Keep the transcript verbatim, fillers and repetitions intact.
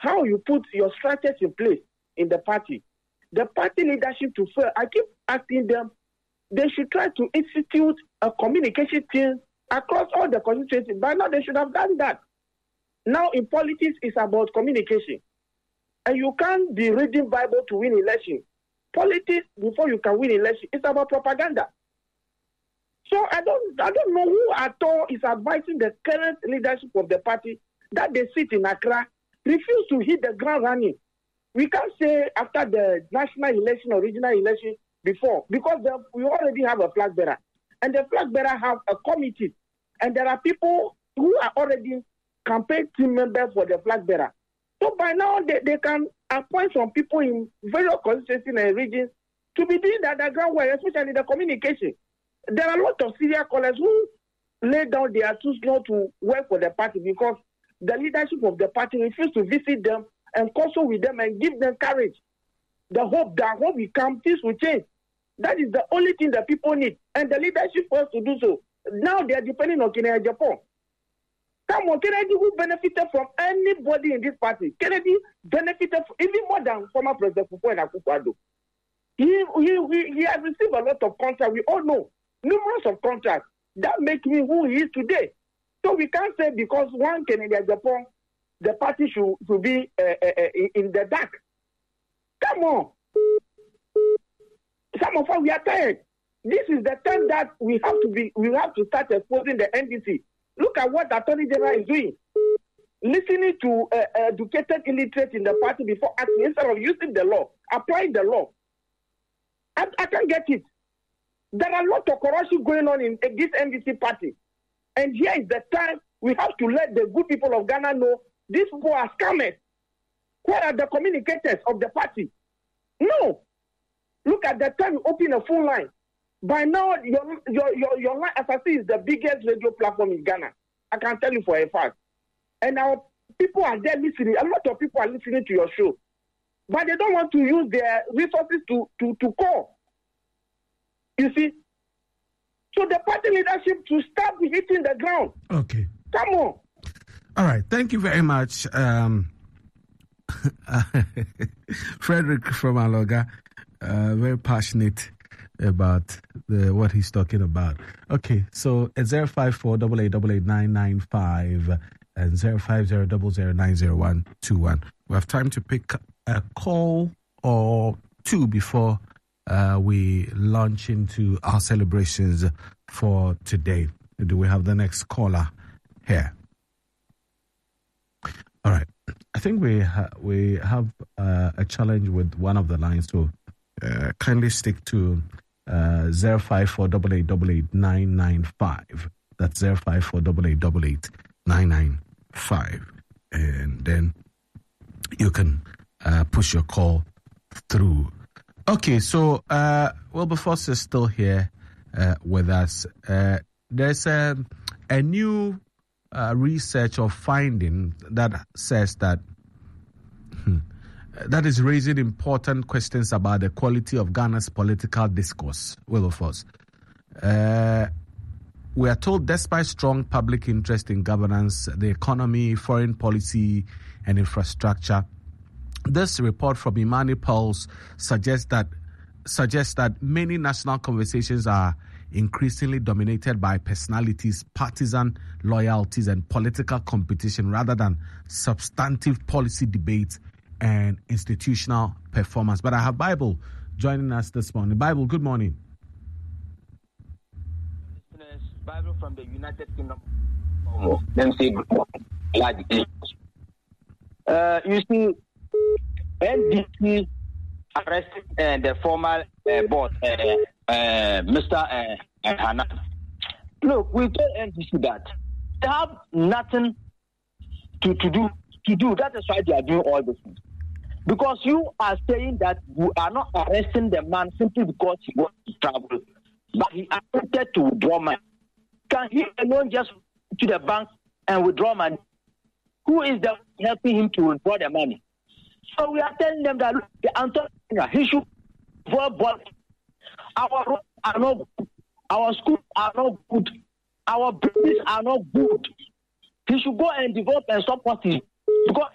how you put your strategy in place in the party. The party leadership to fail. I keep asking them, they should try to institute a communication team across all the constituencies. By now, they should have done that. Now, in politics, it's about communication. And you can't be reading Bible to win election. Politics, before you can win election, it's about propaganda. So I don't, I don't know who at all is advising the current leadership of the party that they sit in Accra, refuse to hit the ground running. We can't say after the national election or regional election before, because the, we already have a flag bearer. And the flag bearer have a committee. And there are people who are already campaign team members for the flag bearer. So by now, they, they can appoint some people in various constituencies and regions to be doing the underground work, especially the communication. There are a lot of serial callers who lay down their tools not to work for the party because the leadership of the party refused to visit them and consult with them and give them courage. The hope that when we come, things will change. That is the only thing that people need. And the leadership wants to do so. Now they are depending on Kennedy Japan. Come on, Kennedy who benefited from anybody in this party. Kennedy benefited from, even more than former President Kufuor and Akufo-Addo. He, he, he, he has received a lot of contracts. We all know. Numerous of contracts that make him who he is today. So we can't say because one Kennedy Japan, the party should, should be uh, uh, uh, in the dark. Come on. Some of us, we are tired. This is the time that we have to be, we have to start exposing the N D C. Look at what the Attorney General is doing. Listening to uh, educated illiterates in the party before acting instead of using the law, applying the law. I, I can't get it. There are a lot of corruption going on in, in this N D C party. And here is the time we have to let the good people of Ghana know these people are scammers. Where are the communicators of the party? No. Look at the time you open a phone line. By now, your, your, your, your line, as I see, is the biggest radio platform in Ghana. I can tell you for a fact. And our people are there listening. A lot of people are listening to your show. But they don't want to use their resources to, to, to call. You see? So the party leadership to start hitting the ground. Okay. Come on. All right. Thank you very much, um, Frederick from Aloga. Uh, very passionate about the, what he's talking about. Okay. So it's zero five four eight eight eight eight nine nine five and zero five zero zero zero nine zero one two one. We have time to pick a call or two before Uh, we launch into our celebrations for today. Do we have the next caller here? All right. I think we ha- we have uh, a challenge with one of the lines, so uh, kindly stick to uh, zero five four eight eight eight eight nine nine five. That's zero five four eight eight eight eight nine nine five, and then you can uh, push your call through. Okay, so uh, Wilberforce is still here uh, with us. Uh, there's a, a new uh, research or finding that says that hmm, that is raising important questions about the quality of Ghana's political discourse. Wilberforce, uh, we are told despite strong public interest in governance, the economy, foreign policy, and infrastructure, this report from Imani Pulse suggests that suggests that many national conversations are increasingly dominated by personalities, partisan loyalties, and political competition rather than substantive policy debates and institutional performance. But I have Bible joining us this morning. Bible, good morning. Bible from the United Kingdom. Let me say, uh, you see, N D C arrested uh, the former uh, boss, uh, uh, Mister Uh, Hanan. Look, we tell N D C that they have nothing to, to do. To do. That is why they are doing all this. Because you are saying that you are not arresting the man simply because he wants to travel, but he attempted to withdraw money. Can he alone just to the bank and withdraw money? Who is the helping him to withdraw the money? So we are telling them that look, the Antonio, he should vote. Our roads are not good. Our schools are not good. Our buildings are not good. He should go and develop and stop what he because